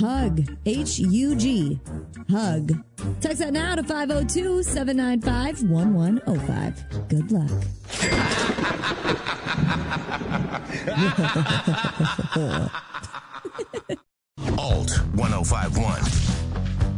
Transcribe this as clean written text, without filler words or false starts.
HUG. HUG. HUG. Text that now to 502-795-1105. Good luck. Alt 1051.